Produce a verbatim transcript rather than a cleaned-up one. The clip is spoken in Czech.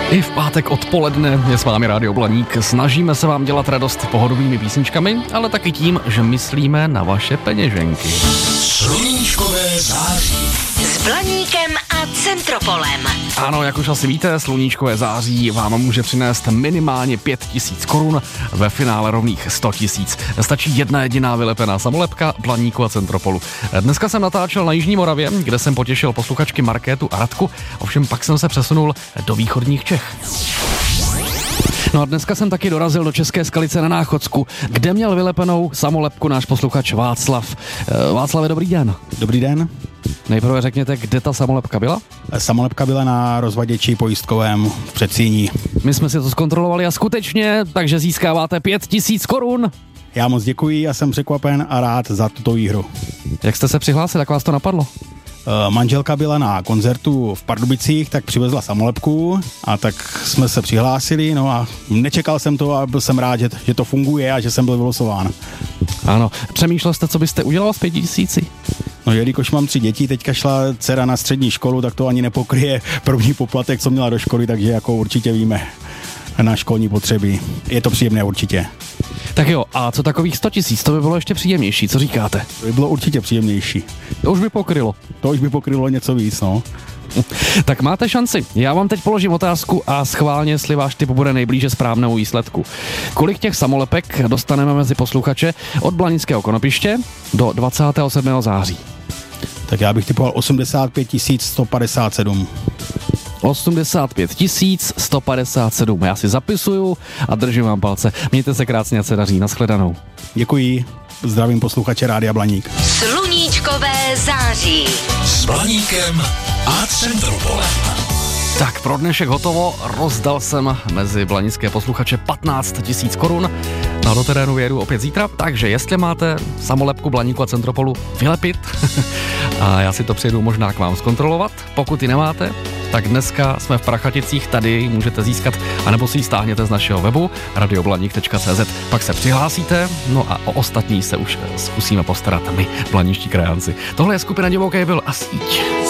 I v pátek odpoledne je s vámi Rádio Blaník. Snažíme se vám dělat radost pohodovými písničkami, ale taky tím, že myslíme na vaše peněženky. Sluníčkové září. S Blaníkem a Centropolem. Ano, jak už asi víte, sluníčkové září vám může přinést minimálně pět tisíc korun, ve finále rovných sto tisíc. Stačí jedna jediná vylepená samolepka Blaníku a Centropolu. Dneska jsem natáčel na Jižní Moravě, kde jsem potěšil posluchačky Markétu a Radku, ovšem pak jsem se přesunul do východních Čech. No a dneska jsem taky dorazil do České Skalice na Náchodsku, kde měl vylepenou samolepku náš posluchač Václav. Václave, dobrý den. Dobrý den. Nejprve řekněte, kde ta samolepka byla? Samolepka byla na rozvaděči pojistkovém v Předsíní. My jsme si to zkontrolovali a skutečně, takže získáváte pět tisíc korun. Já moc děkuji a jsem překvapen a rád za tuto výhru. Jak jste se přihlásili, jak vás to napadlo? Manželka byla na koncertu v Pardubicích, tak přivezla samolepku a tak jsme se přihlásili, no a nečekal jsem to a byl jsem rád, že, že to funguje a že jsem byl vylosován. Ano, přemýšlel jste, co byste udělal s pěti tisíci? No jelikož mám tři děti, teďka šla dcera na střední školu, tak to ani nepokryje první poplatek, co měla do školy, takže jako určitě víme na školní potřeby. Je to příjemné určitě. Tak jo, a co takových sto tisíc, to by bylo ještě příjemnější, co říkáte? To by bylo určitě příjemnější. To už by pokrylo. To už by pokrylo něco víc, no. Tak máte šanci. Já vám teď položím otázku a schválně, jestli váš typ bude nejblíže správnému výsledku. Kolik těch samolepek dostaneme mezi posluchače od Blanického Konopiště do dvacátého sedmého září? Tak já bych typoval osmdesát pět tisíc sto padesát sedm. osmdesát pět tisíc sto padesát sedm. Já si zapisuju a držím vám palce. Mějte se krásně a se daří. Nashledanou. Děkuji. Zdravím posluchače Rádia Blaník. Sluníčkové září. S Blaníkem a Centropolem. Tak pro dnešek hotovo, rozdal jsem mezi blanické posluchače patnáct tisíc korun. No do terénu vyjedu opět zítra, takže jestli máte samolepku Blaníku a Centropolu, vylepit a já si to přijedu možná k vám zkontrolovat. Pokud ji nemáte, tak dneska jsme v Prachaticích, tady ji můžete získat, anebo si ji stáhněte z našeho webu radioblaník tečka cé zet, pak se přihlásíte, no a o ostatní se už zkusíme postarat my, blaniští krajanci. Tohle je skupina Divoký Vil a síť.